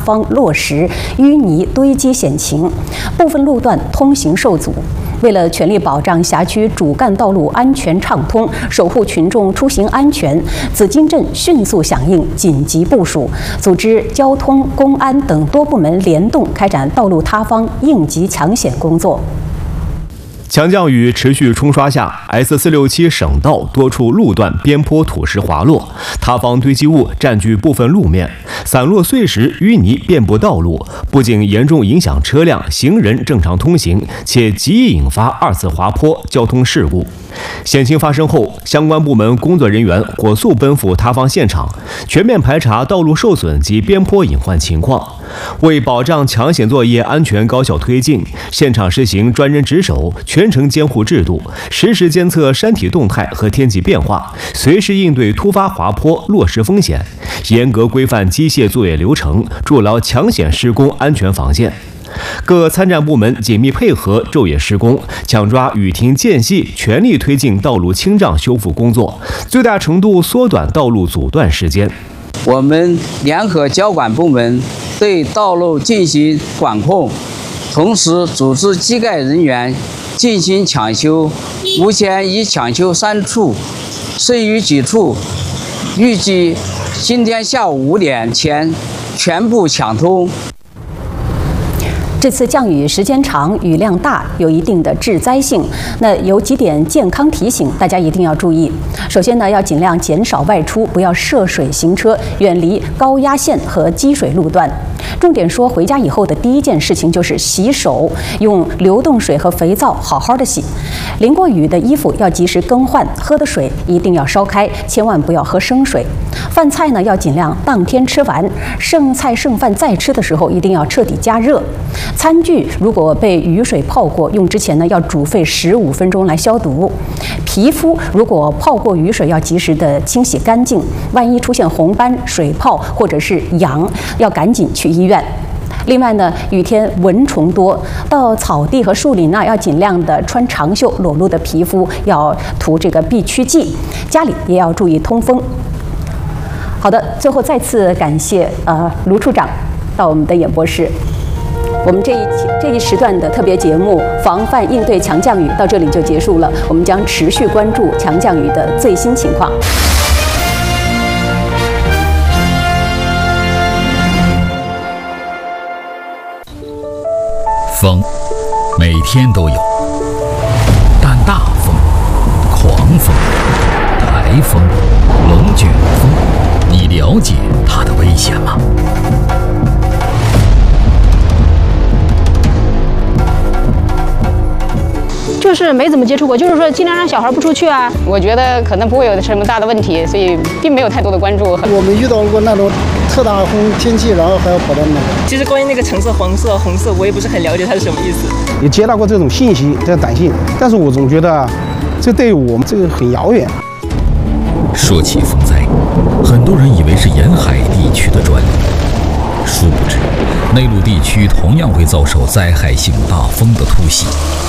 方落石、淤泥堆积险情，部分路段通行受阻。为了全力保障辖区主干道路安全畅通，守护群众出行安全，紫金镇迅速响应紧急部署，组织交通、公安等多部门联动开展道路塌方应急抢险工作。 强降雨持续冲刷下 ，S467省道多处路段边坡土石滑落，塌方堆积物占据部分路面，散落碎石、淤泥遍布道路，不仅严重影响车辆、行人正常通行，且极易引发二次滑坡交通事故。险情发生后，相关部门工作人员火速奔赴塌方现场，全面排查道路受损及边坡隐患情况。为保障抢险作业安全高效推进，现场实行专人值守、全程监护制度，实时监测山体动态和天气变化，随时应对突发滑坡、落石风险，严格规范机械作业流程，筑牢抢险施工安全防线。各参战部门紧密配合，昼夜施工，抢抓雨停间隙，全力推进道路清障修复工作，最大程度缩短道路阻断时间。 我们联合交管部门对道路进行管控，同时组织机盖人员进行抢修，目前已抢修3处，剩余几处预计今天下午5点前全部抢通。 这次降雨时间长、雨量大，有一定的致灾性。那有几点健康提醒，大家一定要注意。首先呢，要尽量减少外出，不要涉水行车，远离高压线和积水路段。重点说，回家以后的第一件事情就是洗手，用流动水和肥皂好好的洗。淋过雨的衣服要及时更换，喝的水一定要烧开，千万不要喝生水。饭菜呢要尽量当天吃完，剩菜剩饭再吃的时候一定要彻底加热。餐具如果被雨水泡过，用之前呢要煮沸15分钟来消毒。皮肤如果泡过雨水，要及时的清洗干净，万一出现红斑、水泡或者是痒，要赶紧去医院。另外呢，雨天蚊虫多，到草地和树林呢，要尽量的穿长袖，裸露的皮肤要涂这个避蛆剂，家里也要注意通风。好的，最后再次感谢卢处长到我们的演播室。我们这一时段的特别节目《防范应对强降雨》到这里就结束了，我们将持续关注强降雨的最新情况。 风每天都有，但大风、狂风、台风、龙卷风，你了解它的危险吗？ 就是没怎么接触过，就是说尽量让小孩不出去啊。 我觉得可能不会有什么大的问题，所以并没有太多的关注。 我们遇到过那种特大风天气，然后还要跑到那个。 其实关于那个橙色、黄色、红色，我也不是很了解它是什么意思。 也接到过这种信息，这短信，但是我总觉得这对我们这个很遥远。 说起风灾，很多人以为是沿海地区的专利，殊不知内陆地区同样会遭受灾害性大风的突袭。